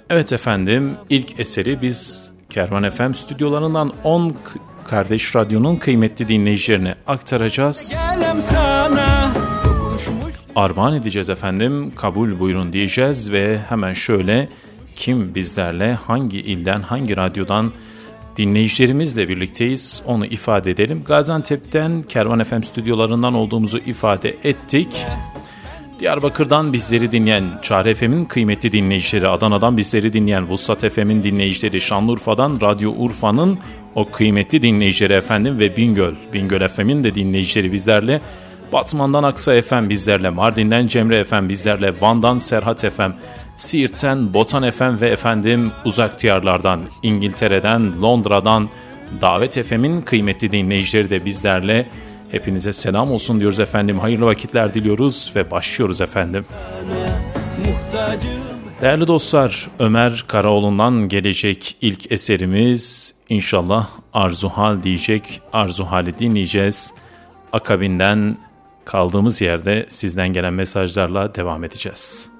Evet efendim, ilk eseri biz Kervan FM stüdyolarından 10 kardeş radyonun kıymetli dinleyicilerine aktaracağız. Armağan edeceğiz efendim, kabul buyurun diyeceğiz ve hemen şöyle kim bizlerle, hangi ilden, hangi radyodan dinleyicilerimizle birlikteyiz onu ifade edelim. Gaziantep'ten Kervan FM stüdyolarından olduğumuzu ifade ettik. Diyarbakır'dan bizleri dinleyen Çağrı FM'in kıymetli dinleyicileri, Adana'dan bizleri dinleyen Vuslat FM'in dinleyicileri, Şanlıurfa'dan Radyo Urfa'nın o kıymetli dinleyicileri efendim ve Bingöl FM'in de dinleyicileri bizlerle, Batman'dan Aksa FM bizlerle, Mardin'den Cemre FM bizlerle, Van'dan Serhat FM, Siirt'ten Botan FM ve efendim uzak diyarlardan, İngiltere'den, Londra'dan Davet FM'in kıymetli dinleyicileri de bizlerle. Hepinize selam olsun diyoruz efendim. Hayırlı vakitler diliyoruz ve başlıyoruz efendim. Değerli dostlar, Ömer Karaoğlu'ndan gelecek ilk eserimiz inşallah Arzuhal diyecek. Arzuhal'i dinleyeceğiz. Akabinden kaldığımız yerde sizden gelen mesajlarla devam edeceğiz.